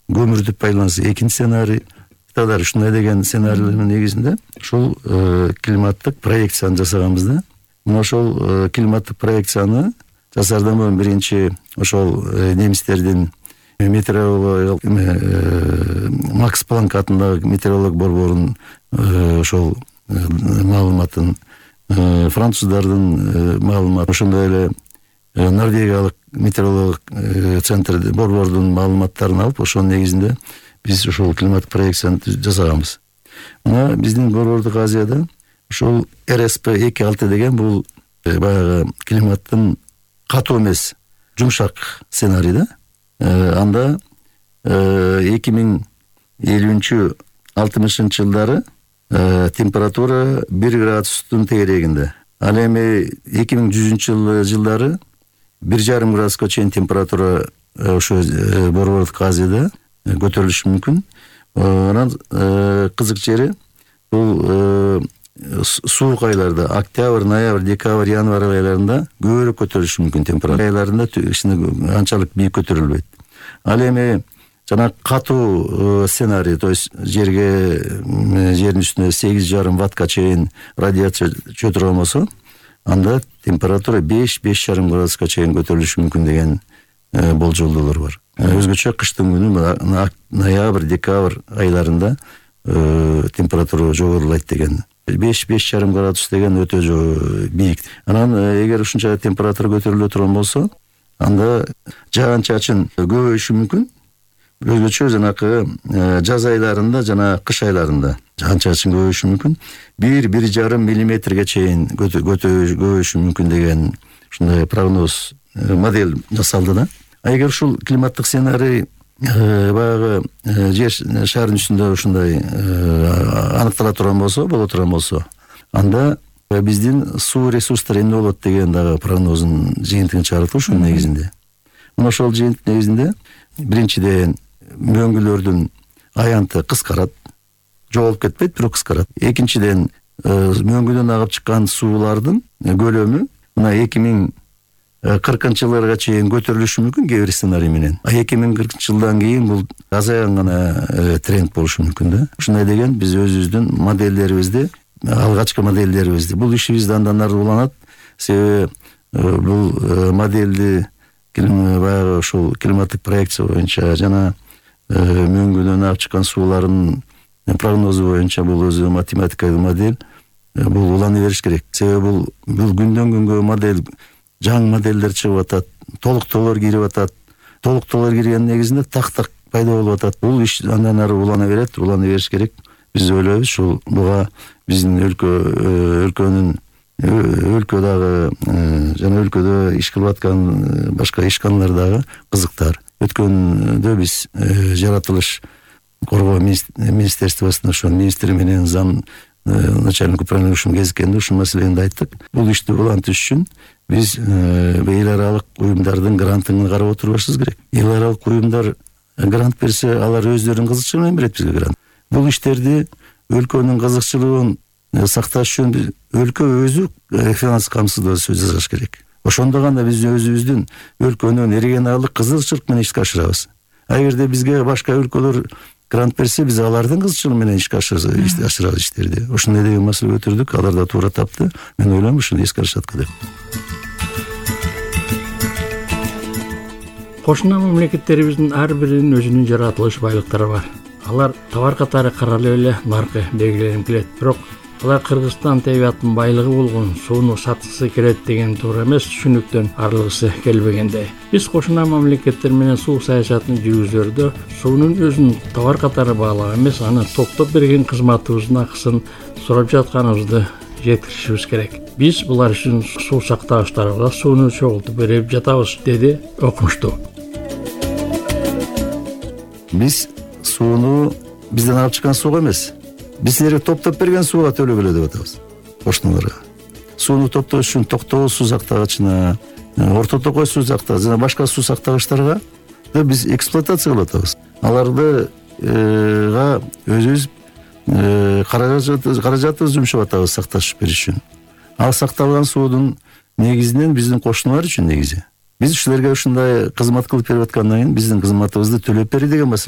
көмүрдү байланысы экинчи сценарий. Ушундай деген сценарийлердин негизинде ушул климаттык проекцияны жасаганбыз да. Мына ошол климаттык проекцияны жасаардан мурун биринчи ошол немистердин метеоролог Макс Планк атындагы метеоролог борборунун ошол маалыматын, француздардын маалыматы, ошондой эле норвегиялык метеоролог центр борбордун маалыматтарын алып, ошонун негизинде биз ушул климаттык проекцияны жасаганбыз. Мына биздин борбордук Азияда ушул РСП-26 деген бул баягы климаттын катуу эмес, жумшак сценарий да. Анда 2050-60 жылдары температура 1 градустун тегерегинде. Ал эми 2100 жылдары 1,5 градуска чейин температура ошо борбордук Азияда көтөрүлүшү мүмкүн. Анан кызык жери бул суук айларда, октябрь, ноябрь, декабрь, январь айларында көбүрөөк көтөрүлүшү мүмкүн температура. Айларында анчалык бийик көтөрүлбөйт. Ал эми жана катуу сценарий, то есть жердин үстүнө 8,5 ваттка чейин радиация чөтүрө болсо, анда температура 5,5 градуска чейин көтөрүлүшү мүмкүн деген болжолдолор бар. Өзгөчө кыштын күнү ноябрь, декабрь айларында температура жогорулайт деген. 5,5 градус деген өтө бийик. Анан эгер ушунча температура көтөрүлө турган болсо, анда жаан-чачын көбөйүшү мүмкүн. Өзгөчө жанакы жаз айларында жана кыш айларында жаан-чачын көбөйүшү мүмкүн. 1,5 миллиметрге чейин көбөйүшү мүмкүн деген ушундай прогноз модель жасалды да. Эгер ушул климаттык сценарий баягы жер шарынын үстүндө ушундай аныктала турган болсо, боло турган болсо, анда биздин суу ресурстары эмне болот деген дагы прогнозун жыйынтыгын чыгардык ушунун негизинде. Мына ошол жыйынтык негизинде биринчиден мөңгүлөрдүн аянты кыскарат, жоголуп кетпейт, бирок кыскарат. Экинчиден мөңгүдөн агып чыккан суулардын көлөмү мына 2040-жылдарга чейин көтөрүлүшү мүмкүн кээ бир сценарий менен. 2040-жылдан кийин бул азайган гана тренд болушу мүмкүн да. Ушундай деген биз өзүбүздүн модельдерибизди, алгачкы модельдерибизди, бул ишибизди андан ары уланат. Себеби бул модельди баягы ушул климаттык проекция боюнча жана мөңгүдөн агып чыккан суулардын прогнозу боюнча бул өзү математикалык модель, бул улана бериш керек. Себеби бул күндөн күнгө модель, жаңы модельдер чыгып атат, толуктоолор кирип атат. Толуктоолор кирген негизинде так пайда болуп атат. Бул иш андан ары улана бериш керек. Биз ойлойбуз, ушул буга биздин өлкөнүн өлкөдөгү жана өлкөдө иш кылып аткан башка ишканалар дагы кызыктар. Өткөндө биз жаратылыш коргоо министерствосунун ошо министри менен зам начальник управления кезиккенде ушул маселени айттык. Бул ишти улантыш үчүн биз эл аралык уюмдардын грантын карап отурбашыбыз керек. Эл аралык уюмдар грант берсе, алар өздөрүнүн кызыкчылыгы менен берет бизге грант. Бул иштерди өлкөнүн кызыкчылыгын сакташ үчүн өлкө өзү финанс камсыздоо жасаш керек. Ошондо гана биз өзүбүздүн өлкөнүн регионалдык кызыкчылык менен ишке ашырабыз. Эгерде бизге башка өлкөлөр грант берсе, биз алардын кызыкчылыгы менен ишке ашырабыз иштерди. Ошондой деген маселе көтөрдүк, алар да туура тапты. Мен ойлойм, ушуну эске алышат деп. Кошуна мамлекеттерибиздин ар биринин өзүнүн жаратылыш байлыктары бар. Алар товар катары каралып эле наркы белгиленип келет. Бирок алар Кыргызстан табиятынын байлыгы болгон сууну саткысы келет деген туура эмес түшүнүктөн арылгысы келбегенде. Биз кошуна мамлекеттер менен суу саясатын жүргүзөрдө суунун өзүн товар катары баалап эмес, аны топтоп берген кызматыбыздын акысын сурап жатканыбызды жеткиришибиз керек. Биз булар үчүн суу сактагычтарга сууну чогултуп берип жатабыз, деди Окмуштуу. Биз сууну бизден алып чыккан сууга эмес, биз силерге топтоп берген сууга төлөгөлө деп атабыз. Кошуналарга сууну топтош үчүн токтогул суу сактагычына, орто токой суу сактагыч жана башка суу сактагычтарга биз эксплуатация кылып атабыз. Аларды өзүбүз каражатыбызды жумшап атабыз сакташ бериш үчүн. Ал сакталган суудун негизинен биздин кошуналар үчүн негизи. Биз ушуларга ушундай кызмат кылып берип аткандан кийин биздин кызматыбызды төлөп бери деген